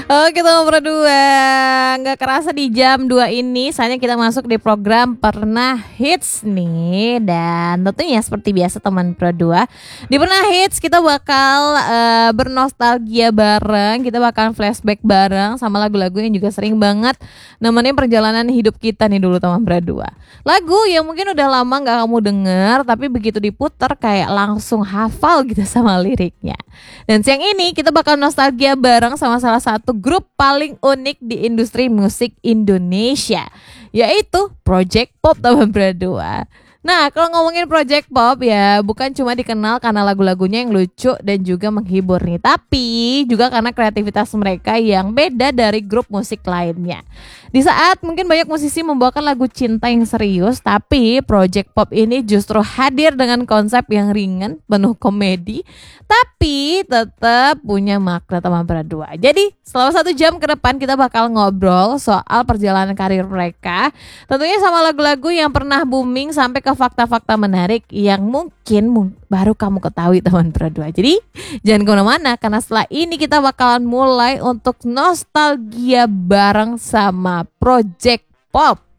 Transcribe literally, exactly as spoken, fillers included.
Oke teman berdua, nggak kerasa di jam dua ini saatnya kita masuk di program Pernah Hits nih. Dan tentunya seperti biasa teman berdua, di Pernah Hits kita bakal uh, bernostalgia bareng. Kita bakal flashback bareng sama lagu-lagu yang juga sering banget nemenin perjalanan hidup kita nih dulu teman berdua. Lagu yang mungkin udah lama gak kamu denger, tapi begitu diputer kayak langsung hafal gitu sama liriknya. Dan siang ini kita bakal nostalgia bareng sama salah satu grup paling unik di industri musik Indonesia, yaitu Project Pop teman berdua. Nah, kalau ngomongin Project Pop ya bukan cuma dikenal karena lagu-lagunya yang lucu dan juga menghibur nih, tapi juga karena kreativitas mereka yang beda dari grup musik lainnya. Di saat mungkin banyak musisi membawakan lagu cinta yang serius, tapi Project Pop ini justru hadir dengan konsep yang ringan, penuh komedi, tapi tetap punya makna teman berdua. Jadi selama satu jam ke depan kita bakal ngobrol soal perjalanan karir mereka, tentunya sama lagu-lagu yang pernah booming sampai ke fakta-fakta menarik yang mungkin mung- baru kamu ketahui teman berdua. Jadi jangan kemana-mana karena setelah ini kita bakalan mulai untuk nostalgia bareng sama Project Pop.